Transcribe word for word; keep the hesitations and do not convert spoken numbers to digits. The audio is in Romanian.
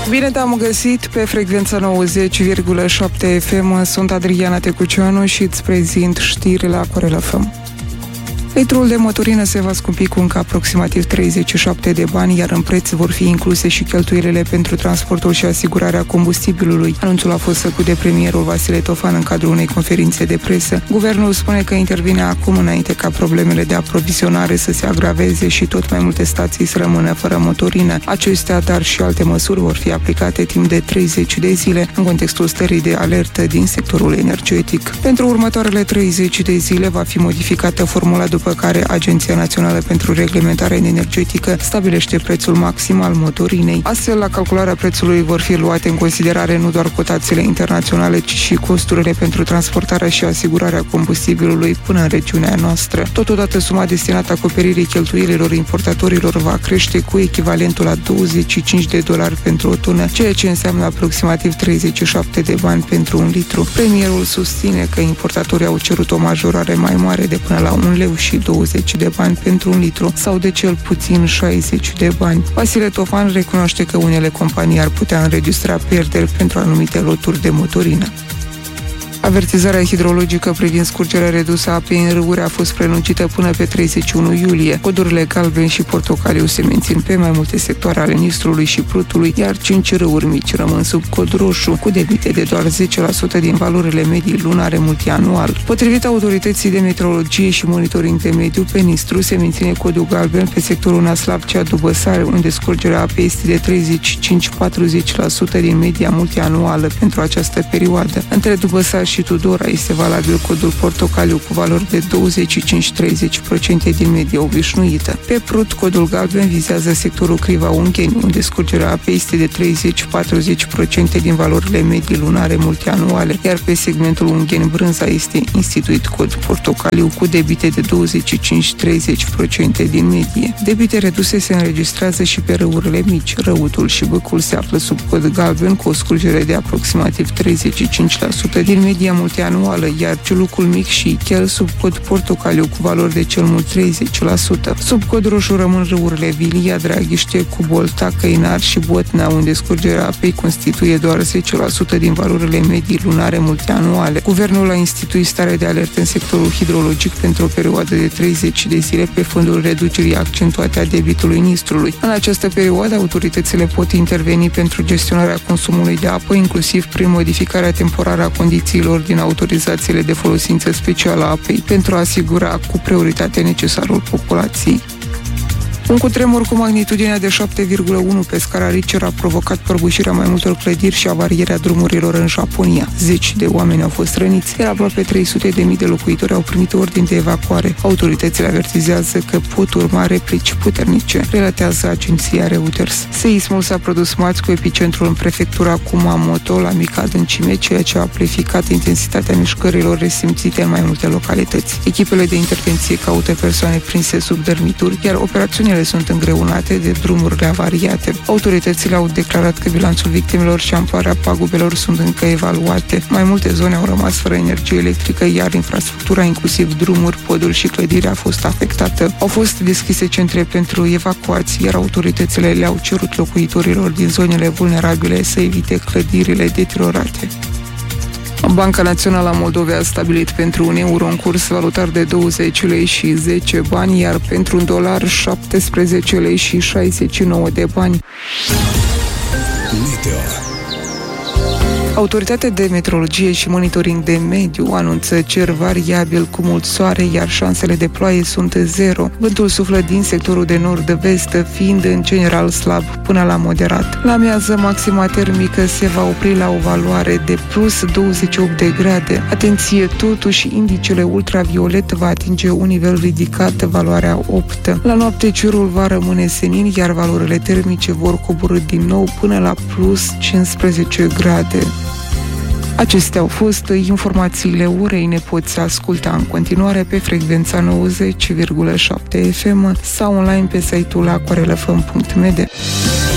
Bine te-am găsit pe frecvența nouăzeci virgulă șapte F M. Sunt Adriana Tecuceanu și îți prezint știrile la Corel F M. Litrul de motorină se va scumpi cu încă aproximativ treizeci și șapte de bani, iar în preț vor fi incluse și cheltuielile pentru transportul și asigurarea combustibilului. Anunțul a fost făcut de premierul Vasile Tofan în cadrul unei conferințe de presă. Guvernul spune că intervine acum înainte ca problemele de aprovizionare să se agraveze și tot mai multe stații să rămână fără motorină. Acestea, dar și alte măsuri vor fi aplicate timp de treizeci de zile în contextul stării de alertă din sectorul energetic. Pentru următoarele treizeci de zile va fi modificată formula după care Agenția Națională pentru Reglementare Energetică stabilește prețul maxim al motorinei. Astfel, la calcularea prețului vor fi luate în considerare nu doar cotațiile internaționale, ci și costurile pentru transportarea și asigurarea combustibilului până în regiunea noastră. Totodată, suma destinată acoperirii cheltuielilor importatorilor va crește cu echivalentul la douăzeci și cinci de dolari pentru o tonă, ceea ce înseamnă aproximativ treizeci și șapte de bani pentru un litru. Premierul susține că importatorii au cerut o majorare mai mare de până la un leu și douăzeci de bani pentru un litru sau de cel puțin șaizeci de bani. Vasile Tofan recunoaște că unele companii ar putea înregistra pierderi pentru anumite loturi de motorină. Avertizarea hidrologică privind scurgerea redusă a apei în râuri a fost prelungită până pe treizeci și unu iulie. Codurile galben și portocaliu se mențin pe mai multe sectoare ale Nistrului și Prutului, iar cinci râuri mici rămân sub cod roșu, cu debite de doar zece la sută din valorile medii lunare multianual. Potrivit autorității de meteorologie și monitoring de mediu, pe Nistru se menține codul galben pe sectorul Năslapcea-Dubăsare, unde scurgerea apei este de treizeci și cinci - patruzeci la sută din media multianuală pentru această perioadă. Între Dubăsar și Tudora este valabil codul portocaliu cu valori de douăzeci și cinci - treizeci la sută din media obișnuită. Pe Prut, codul galben vizează sectorul Criva-Ungheni, unde scurgerea apei este de treizeci - patruzeci la sută din valorile medii lunare multianuale, iar pe segmentul Ungheni-Brânza este instituit cod portocaliu cu debite de douăzeci și cinci - treizeci la sută din medie. Debite reduse se înregistrează și pe râurile mici. Răutul și Băcul se află sub cod galben cu o scurgere de aproximativ treizeci și cinci la sută din media multianuală, iar Ciulucul Mic și Ichel sub cod portocaliu cu valori de cel mult treizeci la sută. Sub cod roșu rămân râurile Vilia, Draghiște, Cubolta, Căinar și Botna, unde scurgerea apei constituie doar zece la sută din valorile medii lunare multianuale. Guvernul a instituit stare de alertă în sectorul hidrologic pentru o perioadă de treizeci de zile pe fondul reducerii accentuate a debitului Nistrului. În această perioadă, autoritățile pot interveni pentru gestionarea consumului de apă, inclusiv prin modificarea temporară a condițiilor din autorizațiile de folosință specială a apei, pentru a asigura cu prioritate necesarul populației. Un cutremur cu magnitudinea de șapte virgulă unu pe scara Richter a provocat prăbușirea mai multor clădiri și avarierea drumurilor în Japonia. Zeci de oameni au fost răniți, iar aproape trei sute de mii de locuitori au primit ordin de evacuare. Autoritățile avertizează că pot urma replici puternice, relatează agenția Reuters. Seismul s-a produs marți cu epicentrul în prefectura Kumamoto, la mică adâncime, ceea ce a amplificat intensitatea mișcărilor resimțite în mai multe localități. Echipele de intervenție caută persoane prinse sub dărmituri, iar operațiunile sunt îngreunate de drumurile avariate. Autoritățile au declarat că bilanțul victimelor și amploarea pagubelor sunt încă evaluate. Mai multe zone au rămas fără energie electrică, iar infrastructura, inclusiv drumuri, poduri și clădiri, a fost afectată. Au fost deschise centre pentru evacuații, iar autoritățile le-au cerut locuitorilor din zonele vulnerabile să evite clădirile deteriorate. Banca Națională a Moldovei a stabilit pentru un euro un curs valutar de douăzeci lei și zece bani, iar pentru un dolar șaptesprezece lei și șaizeci și nouă de bani. Meteo. Autoritatea de meteorologie și monitoring de mediu anunță cer variabil cu mult soare, iar șansele de ploaie sunt zero. Vântul suflă din sectorul de nord-vest, fiind în general slab până la moderat. La amiază, maxima termică se va opri la o valoare de plus douăzeci și opt de grade. Atenție, totuși, indicele ultraviolet va atinge un nivel ridicat, valoarea opt. La noapte, cerul va rămâne senin, iar valorile termice vor coborî din nou până la plus cincisprezece grade. Acestea au fost informațiile orei. Ne poți asculta în continuare pe frecvența nouăzeci virgulă șapte F M sau online pe site-ul aquarelfm punct m d.